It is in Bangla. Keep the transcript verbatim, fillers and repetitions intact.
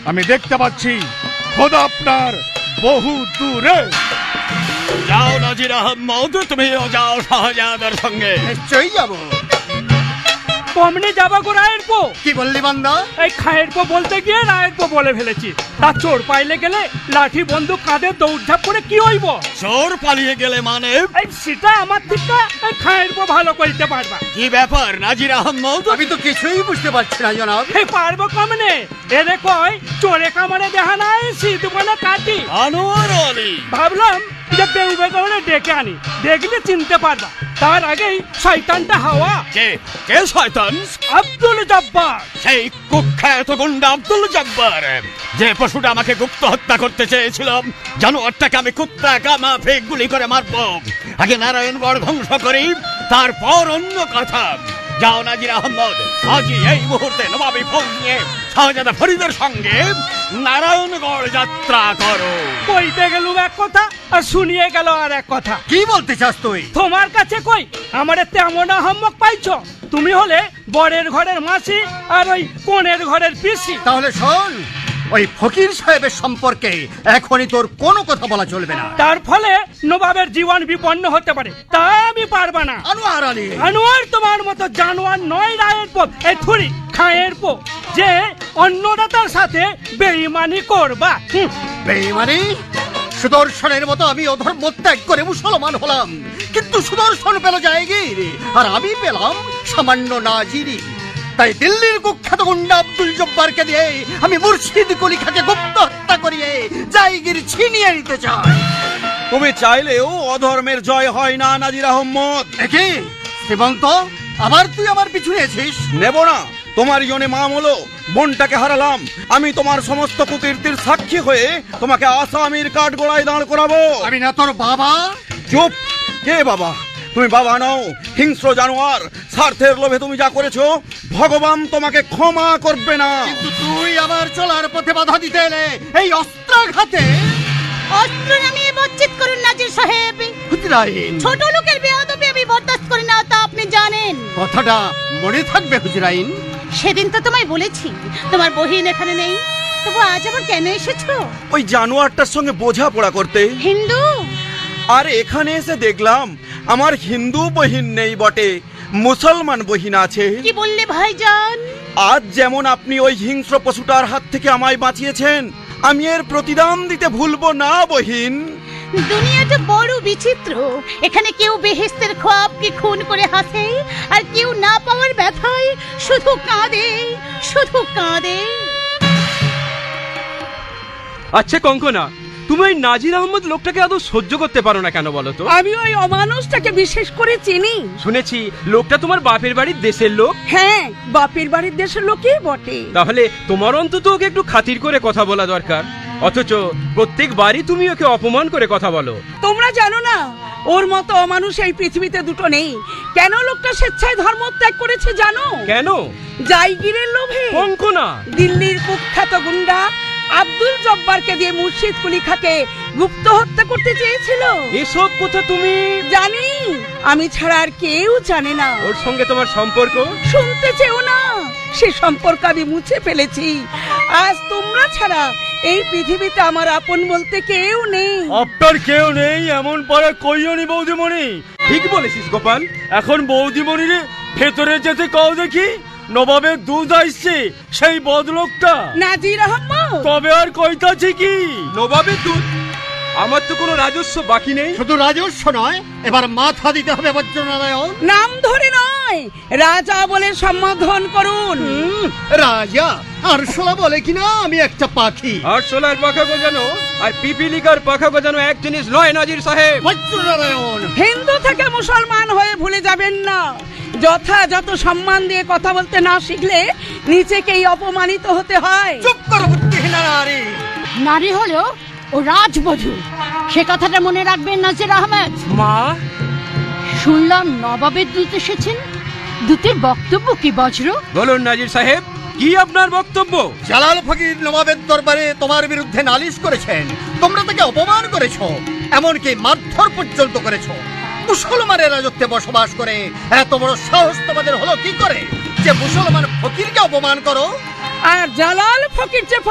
আমি দেখতে পাচ্ছি খোদা আপনার বহু দূরে। যাও নাজির আহমদ, তুমিও যাও শাহজাদার সঙ্গে। নিশ্চয়ই যাবো। কমনে যাবা গো রায়ের পো? কি বললি বান্দা? এই খায়ের পো বলতে গিয়ে রায়ের পো বলে ফেলেছি। তার চোর পাইলে গেলে লাঠি বন্দুক কাঁধে দৌড়ঝাঁপ করে কি হইব? চোর পালিয়ে গেলে মানে? এই সেটা আমার দিকটা এই খায়ের পো ভালো করতে পারবা। কি ব্যাপার নাজির আহমদ? আমি তো কিছুই বুঝতে পারছি না জনাব। এই পারবো কমনে? এরে কই চোরে কামড়ে দেখা নাই শীত বলে কাটি। আনোয়ার আলী। ভাবলাম যে বেউবে করে ডেকে আনি, দেখলে চিনতে পারবা। তার আগেই শয়তানটা হাওয়া। কে কে শয়তান? আব্দুল জব্বার। সেই কুখ্যাত গুন্ডা আব্দুল জব্বার, যে পশুটা আমাকে গুপ্ত হত্যা করতে চেয়েছিল। জানোয়ারটাকে আমি কুত্তা কামা ফেক গুলি করে মারব। আগে নারায়ণগড় ধ্বংস করি, তারপর অন্য কথা। যাও নাজির আহমদ, আজই এই মুহূর্তে নবাবী ফৌজ নিয়ে শাহজাদা ফরিদের সঙ্গে নারায়ণগড় যাত্রা করো। কইতে গেলুম এক কথা আর শুনিয়ে গেল আর এক কথা। কি বলতে চাস তুই? তোমার কাছে কই আমারে তেমন আহম্মক পাইছো? তুমি হলে বরের ঘরের মাসি আর ওই কোণের ঘরের পিসি। তাহলে শোন, ওই ফকির সাহেবের সম্পর্কে এখনই তোর কোনো কথা বলা চলবে না। তার ফলে নবাবের জীবন বিপন্ন হতে পারে, তা আমি পারবা না। আনোয়ার আলী। আনোয়ার তোমার মতো জানোয়ার নয় রায়ের পো, এই থুরি খায়ের পো, যে অন্নদাতার সাথে বেঈমানি করবা। হুঁ। বেঈমানি? সুদর্শনের মতো আমি অধর্ম ত্যাগ করে মুসলমান হলাম, কিন্তু সুদর্শন পেল জায়গির আর আমি পেলাম সামান্য নাজিরি। তাই দিল্লির কুখ্যাত গুন্ডা আব্দুল জব্বারকে দিয়ে আমি মুর্শিদ কলিখাকে গুপ্ত হত্যা করিয়ে জায়গির ছিনিয়ে নিতে চাই। তুমি চাইলেও অধর্মের জয় হয় না নাজির আহমদ। দেখি শ্রীমন্ত, আবার তুই আমার পিছু নিয়েছিস? নেব না, তোমার জন্য মাম হলো বোনটাকে হারালাম। আমি তোমার সমস্ত কুকীর্তির সাক্ষী হয়ে তোমাকে আসামির কাঠ গোড়ায় দাঁড় করাবো। আমি না তোর বাবা? চুপ! কে বাবা? তুমি বাবা নও, হিংস্র জানোয়ার। স্বার্থের লোভে তুমি যা করেছো, ভগবান তোমাকে ক্ষমা করবে না। কিন্তু তুই আমার চলার পথে বাধা দিতে এলে এই অস্ত্রাঘাতে। অস্ত্র নামিয়ে বচ্চিত করুন নাজির সাহেব। হুজরাইন, ছোট লোকের বেয়াদবি আমি বরদাস্ত করি না, তা আপনি জানেন। কথাটা মনে থাকবে হুজরাইন। সেদিন তো তোমায় বলেছি তোমার বহিন এখানে নেই, তবু আজ আবার কেন এসেছো? ওই জানোয়ারটার সঙ্গে বোঝাপড়া করতে। হিন্দু? আর এখানে এসে দেখলাম আমার হিন্দু বহিন নেই বটে, মুসলমান বহিন আছে। কি বললে ভাইজান? আজ যেমন আপনি ওই হিংস্র পশুটার হাত থেকে আমায় বাঁচিয়েছেন, আমি এর প্রতিদান দিতে ভুলবো না বহিন। দুনিয়াটা বড় বিচিত্র। এখানে কেউ বেহেশতের খোয়াবকে খুন করে হাসে, আর কেউ না পাওয়ার ব্যথায় শুধু কাঁদে, শুধু কাঁদে। আচ্ছা কঙ্কনা, তুমি ওই নাজির আহমদ লোকটাকে আদৌ সহ্য করতে পারো না কেন বলো তো? আমি ওই অমানুষটাকে বিশেষ করে চিনি। শুনেছি লোকটা তোমার বাপের বাড়ির দেশের লোক। হ্যাঁ, বাপের বাড়ির দেশের লোকই বটে। তাহলে তোমার অন্তত ওকে একটু খাতির করে কথা বলা দরকার। অথচ প্রত্যেকবারই তুমি ওকে অপমান করে কথা বলো। তোমরা জানো না ওর মতো অমানুষ এই পৃথিবীতে দুটো নেই। কেন লোকটা স্বেচ্ছায় ধর্ম ত্যাগ করেছে জানো? কেন? জায়গিরের লোভে। কঙ্কনা, দিল্লির কুখ্যাত গুন্ডা আব্দুল জব্বারকে দিয়ে মুর্শিদ কুলিখাকে গুপ্ত হত্যা করতে চেয়েছিল। এসব কথা তুমি? জানি, আমি ছাড়া আর কেউ জানে না। ওর সঙ্গে তোমার সম্পর্ক? শুনতে চেও না, সে সম্পর্ক আমি মুছে ফেলেছি। আজ তোমরা ছাড়া এই পৃথিবীতে আমার আপন বলতে কেউ নেই। আপনার কেউ নেই এমন পরে কইওনি বৌদিমণি। ঠিক বলেছিস গোপাল। এখন বৌদিমণিরে ভেতরে যেতে কও দেখি, নবাবের দুধ আসছে সেই বদলোকটা। নাজির আহমদ, তবে আর কইতাছি কি? নবাবের দুধ? আমার তো কোনো রাজস্ব বাকি নেই। শুধু রাজস্ব নয়, এবার মাথা দিতে হবে বজ্রনারায়ণ। নাম ধরে নয়, রাজা বলে সম্বোধন করুন। রাজা? আরশোলা বলে কিনা আমি একটা পাখি। আরশোলার পাখা গজানো আর পিপিলিকার পাখা গজানো এক জিনিস নয় নাজির সাহেব। বজ্রনারায়ণ, হিন্দু থেকে মুসলমান হয়ে ভুলে যাবেন না। যথাযথ সম্মান দিয়ে কথা বলতে না শিখলে নিজেকেই অপমানিত হতে হয়। চুপ করো বুদ্ধিহীনা নারী। নারী হলো ও রাজবধূ, সে কথাটা মনে রাখবেন নাজির আহমেদ। মা, শুনলাম নবাবের দূত এসেছেন, দূতের বক্তব্য কি বজ্র? বলুন নাজির সাহেব, কি আপনার বক্তব্য? জালাল ফকির নবাবের দরবারে তোমার বিরুদ্ধে নালিশ করেছেন। তোমরা তাকে অপমান করেছো, এমনকি মারধর পর্যন্ত করেছো। মুসলমানের রাজত্বে বসবাস করে এত বড় সাহস তোমাদের হলো কি করে যে মুসলমান ফকিরকে অপমান করো? আর জালাল ফকির যে